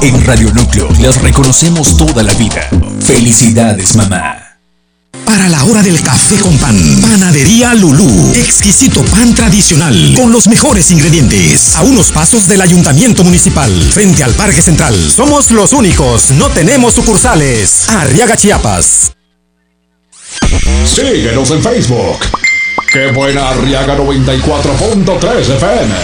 En Radio Núcleo las reconocemos toda la vida. Felicidades, mamá. Para la hora del café con pan, Panadería Lulú. Exquisito pan tradicional con los mejores ingredientes. A unos pasos del Ayuntamiento Municipal, frente al Parque Central. Somos los únicos, no tenemos sucursales. Arriaga, Chiapas. Síguenos en Facebook. ¡Qué buena Arriaga 94.3 FM!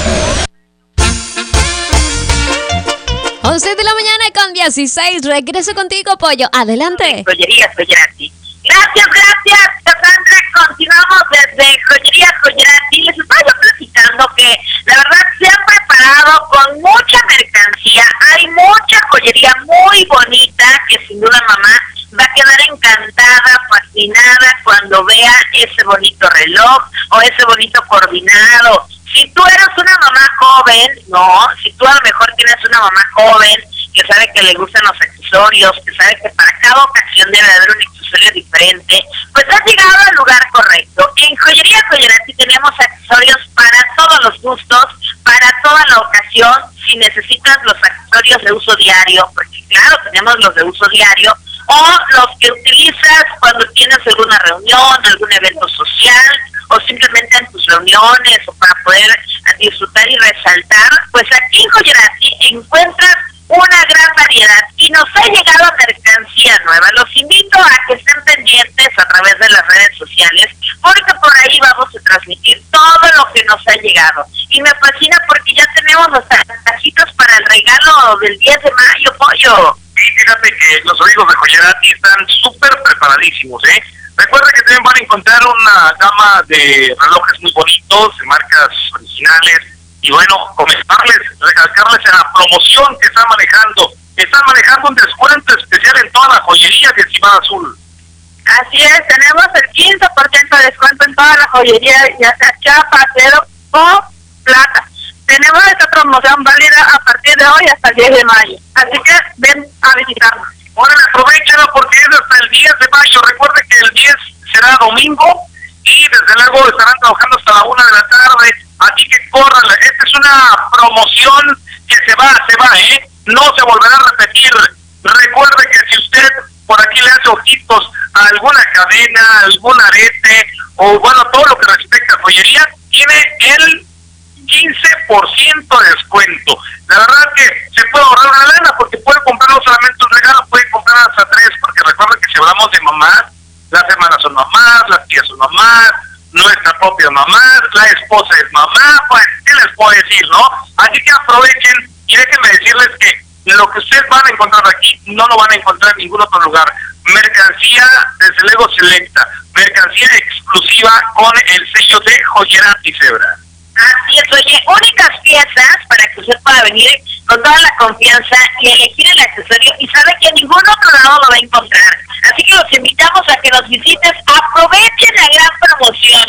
11 de la mañana con 16. Regreso contigo, Pollo. Adelante. Joyerías Joyerati. Gracias, Cassandra. Continuamos desde Joyerías Joyerati. Les estaba yo platicando que la verdad se han preparado con mucha mercancía. Hay mucha joyería muy bonita que sin duda mamá va a quedar encantada, fascinada cuando vea ese bonito reloj o ese bonito coordinado. Si tú eres una mamá joven, si tú a lo mejor tienes una mamá joven que sabe que le gustan los accesorios, que sabe que para cada ocasión debe haber un accesorio diferente, pues has llegado al lugar correcto. En Joyería Joyerati tenemos accesorios para todos los gustos, para toda la ocasión. Si necesitas los accesorios de uso diario, porque claro, tenemos los de uso diario, o los que utilizas cuando tienes alguna reunión, algún evento social, o simplemente en tus reuniones, o para poder disfrutar y resaltar, pues aquí en Joyerati encuentras una gran variedad y nos ha llegado mercancía nueva. Los invito a que estén pendientes a través de las redes sociales, porque por ahí vamos a transmitir todo lo que nos ha llegado. Y me fascina porque ya tenemos hasta cajitas para el regalo del 10 de mayo, Pollo. Sí, fíjate que los amigos de Joyerati están súper preparadísimos, ¿eh? Recuerda que también van a encontrar una gama de relojes muy bonitos, de marcas originales, y bueno, comentarles, recalcarles en la promoción que están manejando. Están manejando un descuento especial en toda la joyería de Ciudad Azul. Así es, tenemos el 15% de descuento en toda la joyería, ya sea chapa, acero o plata. Tenemos esta promoción válida a partir de hoy hasta el 10 de mayo. Así que ven a visitarnos. Órale, aprovechenlo porque es hasta el 10 de mayo. Recuerden que el 10 será domingo y desde luego estarán trabajando hasta la 1 de la tarde. Así que córranla. Esta es una promoción que se va, ¿eh? No se volverá a repetir. Recuerde que si usted por aquí le hace ojitos a alguna cadena, algún arete, o bueno, todo lo que respecta a joyería, tiene el 15% de descuento. La verdad que se puede ahorrar una lana porque puede comprar no solamente un regalo, puede comprar hasta 3, porque recuerda que si hablamos de mamás, las hermanas son mamás, las tías son mamás, nuestra propia mamá, la esposa es mamá, pues, ¿qué les puedo decir, no? Así que aprovechen y déjenme decirles que lo que ustedes van a encontrar aquí no lo van a encontrar en ningún otro lugar. Mercancía, desde luego, selecta, mercancía exclusiva con el sello de Joyerati, Zebra. Así es, oye, únicas piezas para que usted pueda venir con toda la confianza y elegir el accesorio y sabe que en ningún otro lado lo va a encontrar. Así que los invitamos a que nos visites, aprovechen la gran promoción,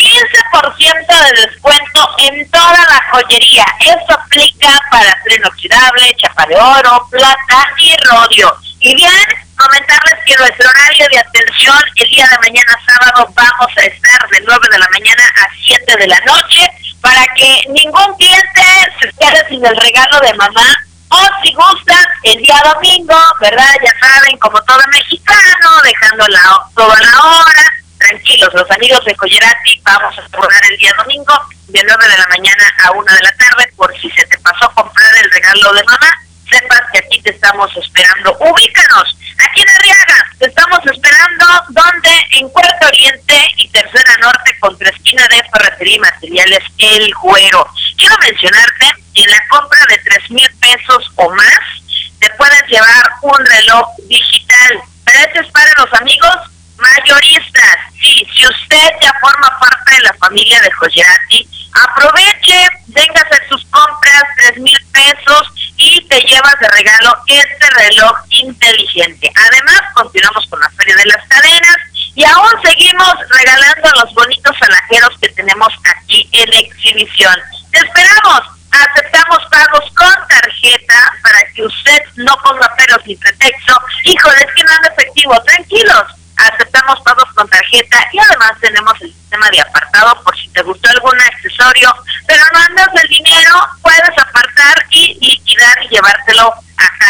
15% de descuento en toda la joyería. Esto aplica para acero inoxidable, chapa de oro, plata y rodio. Y bien, comentarles que nuestro horario de atención el día de mañana sábado vamos a estar de 9 de la mañana a 7 de la noche para que ningún cliente se quede sin el regalo de mamá, o si gustan el día domingo, ¿verdad? Ya saben, como todo mexicano, dejando toda la hora, tranquilos, los amigos de Joyerati vamos a cobrar el día domingo de 9 de la mañana a 1 de la tarde, por si se te pasó comprar el regalo de mamá, sepas que aquí te estamos esperando. Ubícanos aquí en Arriaga, te estamos esperando, donde en Cuarto Oriente y Tercera Norte, contra esquina de Ferretería y Materiales El Güero. Quiero mencionarte que en la compra de 3,000 pesos o más te puedes llevar un reloj digital, pero este es para los amigos mayoristas. Sí, si usted ya forma parte de la familia de Joyerati, aproveche, venga a hacer sus compras, 3,000 pesos, y te llevas de regalo este reloj inteligente. Además, continuamos con la Feria de las Cadenas y aún seguimos regalando los bonitos alajeros que tenemos aquí en exhibición. ¡Te esperamos! Aceptamos pagos con tarjeta para que usted no ponga pelos ni pretexto. Híjole, es que no anda efectivo. Tranquilos, aceptamos pagos con tarjeta y además tenemos el sistema de apartado por si te gustó algún accesorio, pero no andas el dinero, puedes apartar y liquidar y llevártelo a casa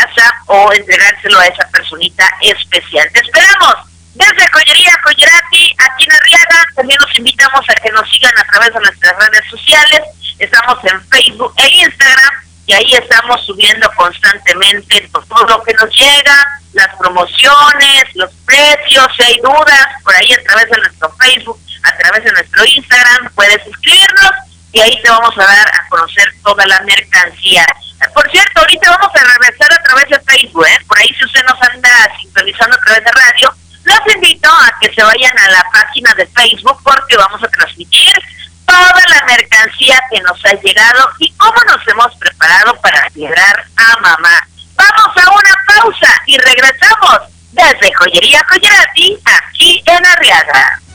o entregárselo a esa personita especial. Te esperamos desde Joyería Collerati, aquí en Arriaga. También los invitamos a que nos sigan a través de nuestras redes sociales. Estamos en Facebook e Instagram y ahí estamos subiendo constantemente todo lo que nos llega, las promociones, los precios. Si hay dudas, por ahí a través de nuestro Facebook, a través de nuestro Instagram, puedes escribirnos y ahí te vamos a dar a conocer toda la mercancía. Por cierto, ahorita vamos a regresar a través de Facebook, por ahí si usted nos anda sintonizando a través de radio, los invito a que se vayan a la página de Facebook porque vamos a transmitir toda la mercancía que nos ha llegado y cómo nos hemos preparado para llegar a mamá. Vamos a una pausa y regresamos desde Joyería Collerati, aquí en Arriaga.